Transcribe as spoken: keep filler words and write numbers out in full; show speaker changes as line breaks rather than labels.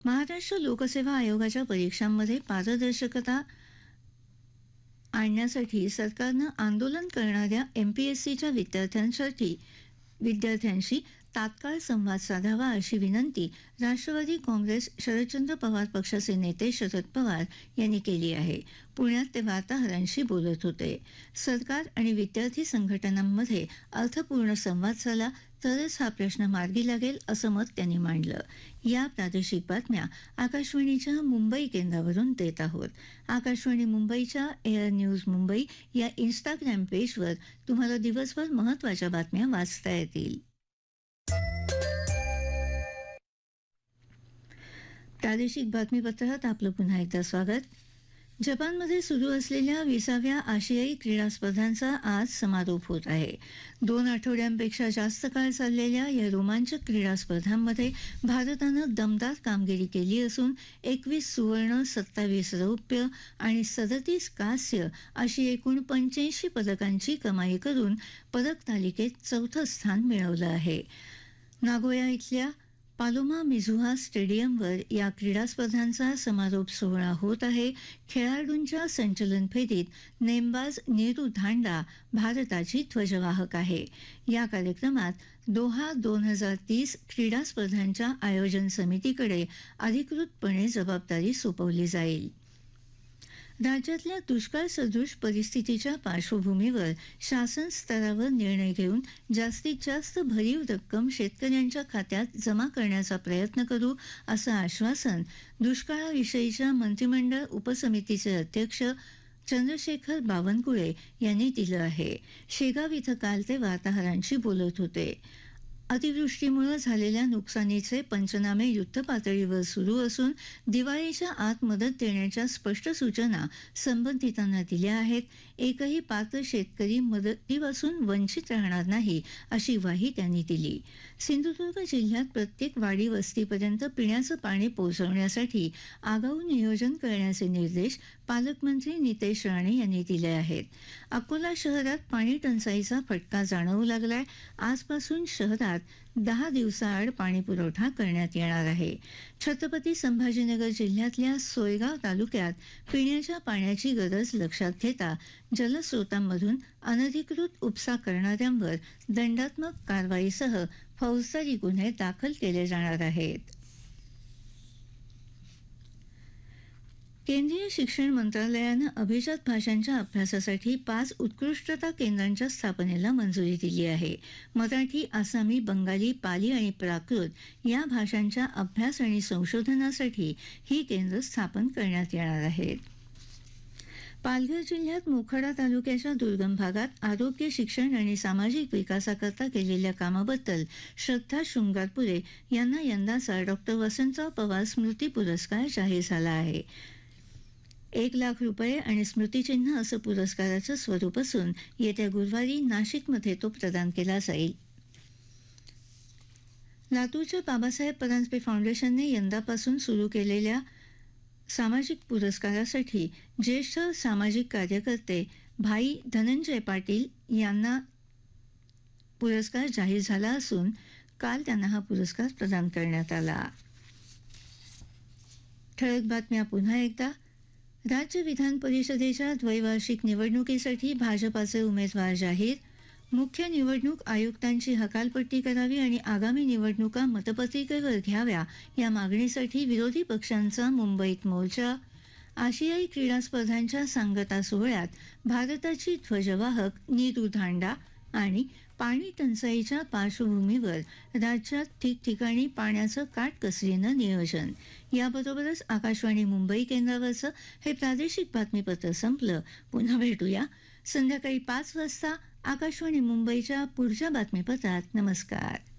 महाराष्ट्र लोकसेवा आयोगाच्या परीक्षांमध्ये पारदर्शकता आणण्यासाठी सरकारनं आंदोलन करणाऱ्या एमपीएससीच्या विद्यार्थ्यांसाठी विद्यार्थ्यांशी तात्काळ संवाद साधावा अशी विनंती राष्ट्रवादी काँग्रेस शरदचंद्र पवार पक्षाचे नेते शरद पवार यांनी केली आहे. पुण्यात ते वार्ताहरांशी बोलत होते. सरकार आणि विद्यार्थी संघटनांमध्ये अर्थपूर्ण संवाद झाला तरच हा प्रश्न मार्गी लागेल असं मत त्यांनी मांडलं. या प्रादेशिक बातम्या आकाशवाणीच्या मुंबई केंद्रावरून देत आहोत. आकाशवाणी मुंबईच्या एअर न्यूज मुंबई या इन्स्टाग्राम पेजवर तुम्हाला दिवसभर महत्त्वाच्या बातम्या वाचता येतील. प्रादेशिक बातमीपत्रात आपलं पुन्हा एकदा स्वागत. जपानमध्ये सुरू असलेल्या विसाव्या आशियाई क्रीडा स्पर्धांचा आज समारोप होत आहे. दोन आठवड्यांपेक्षा जास्त काळ चाललेल्या या रोमांचक क्रीडा स्पर्धांमध्ये भारतानं दमदार कामगिरी केली असून एकवीस सुवर्ण, सत्तावीस रौप्य आणि सदतीस कांस्य अशी एकूण पंच्याऐंशी पदकांची कमाई करून पदक तालिकेत चौथं स्थान मिळवलं आहे. नागोया इथल्या पालोमा मिझुहा स्टेडियमवर या क्रीडा स्पर्धांचा समारोप सोहळा होत आहे. खेळाडूंच्या संचलन फेरीत नेमबाज नीरू धांडा भारताची ध्वजवाहक आहे. या कार्यक्रमात दोहा दोन हजार तीस क्रीडा स्पर्धांच्या आयोजन समितीकडे अधिकृतपणे जबाबदारी सोपवली जाईल. राज्यातल्या दुष्काळ सदृश परिस्थितीच्या पार्श्वभूमीवर शासन स्तरावर निर्णय घेऊन जास्तीत जास्त भरीव रक्कम शेतकऱ्यांच्या खात्यात जमा करण्याचा प्रयत्न करू असं आश्वासन दुष्काळाविषयीच्या मंत्रिमंडळ उपसमितीचे अध्यक्ष चंद्रशेखर बावनकुळे यांनी दिलं आहे. शेगाव इथं काल ते वार्ताहरांशी बोलत होते. अतिवृष्टीमुळे झालेल्या नुकसानीचे पंचनामे युद्धपातळीवर सुरू असून दिवाळीच्या आत मदत देण्याच्या स्पष्ट सूचना संबंधितांना दिल्या आहेत. एकही पात्र शेतकरी मदतीपासून वंचित राहणार नाही अशी ग्वाही त्यांनी दिली. सिंधुदुर्ग जिल्ह्यात प्रत्येक वाडी वस्तीपर्यंत पिण्याचं पाणी पोहोचवण्यासाठी आगाऊ नियोजन करण्याचे निर्देश पालकमंत्री नितेश राणे यांनी दिले आहेत. अकोला शहरात पाणी टंचाईचा फटका जाणवू लागलाय. आजपासून शहरात दहा दिवसाआड पाणी पुरवठा करण्यात येणार आहे. छत्रपती संभाजीनगर जिल्ह्यातल्या सोयगाव तालुक्यात पिण्याच्या पाण्याची गरज लक्षात घेता जलस्रोतांमधून अनधिकृत उपसा करणाऱ्यांवर दंडात्मक कारवाईसह फौजदारी गुन्हे दाखल केले जाणार आहेत. केंद्रीय शिक्षण मंत्रालयानं अभिजात भाषांच्या अभ्यासासाठी पाच उत्कृष्टता केंद्रांच्या स्थापनेला मंजुरी दिली आहे. मराठी, आसामी, बंगाली, पाली आणि प्राकृत या भाषांच्या अभ्यास आणि संशोधनासाठी ही केंद्र स्थापन करण्यात येणार आहेत. पालघर जिल्ह्यात मोखाडा तालुक्याच्या दुर्गम भागात आरोग्य, शिक्षण आणि सामाजिक विकासाकरता केलेल्या कामाबद्दल श्रद्धा शृंगारपुरे यांना यंदाचा डॉक्टर वसंतराव पवार स्मृती पुरस्कार जाहीर झाला आहे. एक लाख रुपये आणि स्मृतिचिन्ह असं पुरस्काराचं स्वरूप असून येत्या गुरुवारी नाशिकमध्ये तो प्रदान केला जाईल. लातूरच्या बाबासाहेब परांजपे फाउंडेशनने यंदापासून सुरू केलेल्या सामाजिक पुरस्कारासाठी ज्येष्ठ सामाजिक कार्यकर्ते भाई धनंजय पाटील यांना पुरस्कार जाहीर झाला असून काल त्यांना हा पुरस्कार प्रदान करण्यात आला. ठळक बातम्या पुन्हा एकदा. राज्य विधान परिषदेच्या द्वैवार्षिक निवडणुकीसाठी भाजपाचे उमेदवार जाहीर. मुख्य निवडणूक आयुक्तांची हकालपट्टी करावी आणि आगामी निवडणुका मतपत्रिकेवर घ्याव्या या मागणीसाठी विरोधी पक्षांचा मुंबईत मोर्चा. आशियाई क्रीडा स्पर्धांच्या सांगता सोहळ्यात भारताची ध्वजवाहक नीरू धांडा आणि पाणी टंचाईच्या पार्श्वभूमीवर राज्यात ठिकठिकाणी पाण्याचं काटकसरीनं नियोजन. याबरोबरच आकाशवाणी मुंबई केंद्रावरचं हे प्रादेशिक बातमीपत्र संपलं. पुन्हा भेटूया संध्याकाळी पाच वाजता आकाशवाणी मुंबईच्या पुढच्या बातमीपत्रात. नमस्कार.